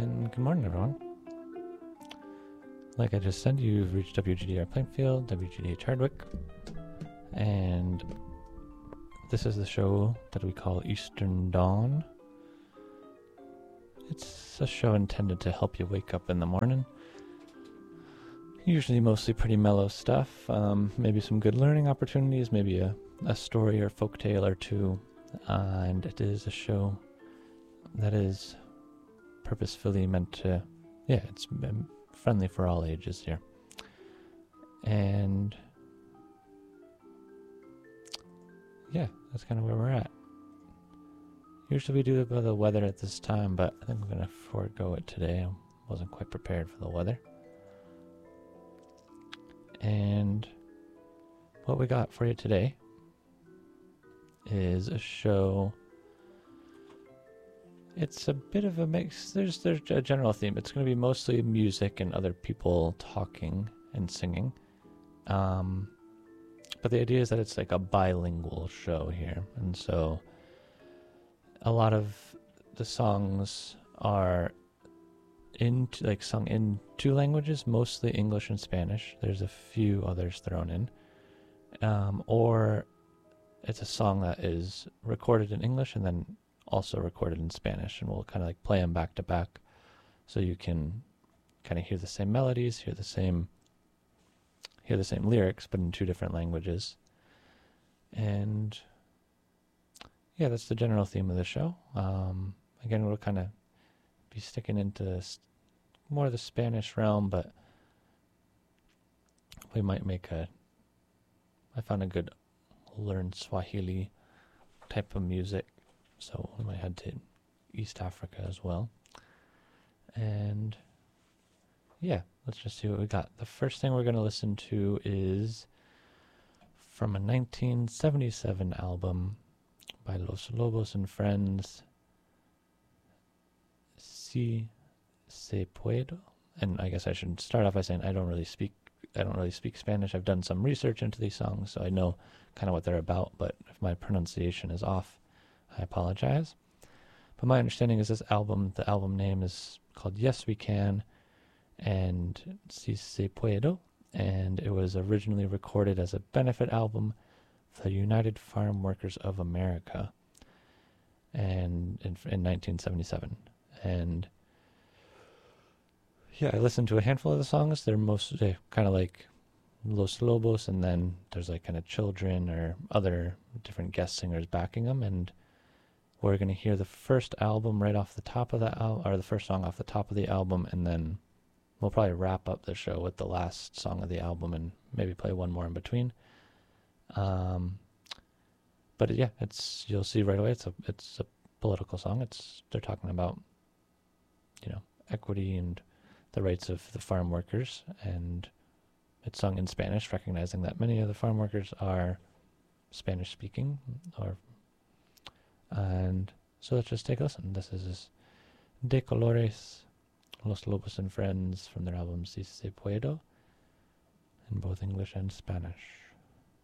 And good morning, everyone. Like I just said, you've reached WGDR Plainfield, WGDH Hardwick, and this is the show that we call Eastern Dawn. It's a show intended to help you wake up in the morning. Usually mostly pretty mellow stuff, maybe some good learning opportunities, maybe a story or folktale or two, and it is a show that is purposefully meant to, it's friendly for all ages here. And that's kind of where we're at. Usually we do the weather at this time, but I think we're going to forego it today. I wasn't quite prepared for the weather. And what we got for you today is a show. It's a bit of a mix. There's a general theme. It's going to be mostly music and other people talking and singing. But the idea is that it's like a bilingual show here. And so a lot of the songs are sung in two languages, mostly English and Spanish. There's a few others thrown in. Or it's a song that is recorded in English and then also recorded in Spanish, and we'll kind of like play them back to back so you can kind of hear the same melodies, hear the same lyrics, but in two different languages. And that's the general theme of the show. Again, we'll kind of be sticking into more of the Spanish realm, but we might I found a good learn Swahili type of music, so we might head to East Africa as well. And let's just see what we got. The first thing we're going to listen to is from a 1977 album by Los Lobos and Friends, Si Se Puedo. And I guess I should start off by saying I don't really speak Spanish. I've done some research into these songs, so I know kind of what they're about, but if my pronunciation is off, I apologize. But my understanding is the album name is called Yes We Can and Si Se Puedo, and it was originally recorded as a benefit album for the United Farm Workers of America and in 1977. And I listened to a handful of the songs. They're mostly kind of like Los Lobos, and then there's like kind of children or other different guest singers backing them. And we're going to hear the first album right off the top of the or the first song off the top of the album, and then we'll probably wrap up the show with the last song of the album and maybe play one more in between. But you'll see right away. It's a political song. They're talking about equity and the rights of the farm workers, and it's sung in Spanish, recognizing that many of the farm workers are Spanish speaking. And so let's just take a listen. This is De Colores, Los Lobos and Friends, from their album Si Se Puedo, in both English and Spanish.